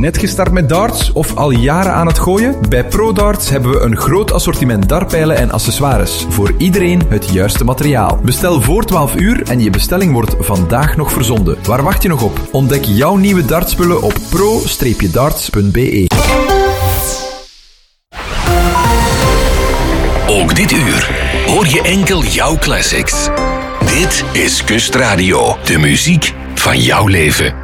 Net gestart met darts of al jaren aan het gooien? Bij ProDarts hebben we een groot assortiment dartpijlen en accessoires. Voor iedereen het juiste materiaal. Bestel voor 12 uur en je bestelling wordt vandaag nog verzonden. Waar wacht je nog op? Ontdek jouw nieuwe dartspullen op pro-darts.be. Ook dit uur hoor je enkel jouw classics. Dit is Kustradio, de muziek van jouw leven.